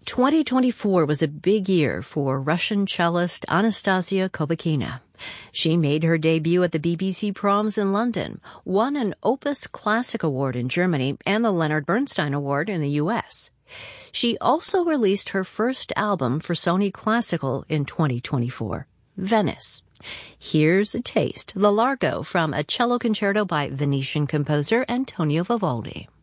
2024 was a big year for Russian cellist Anastasia Kobakina. She made her debut at the BBC Proms in London, won an Opus Classic Award in Germany and the Leonard Bernstein Award in the U.S. She also released her first album for Sony Classical in 2024, Venice. Here's a taste, the Largo, from a cello concerto by Venetian composer Antonio Vivaldi.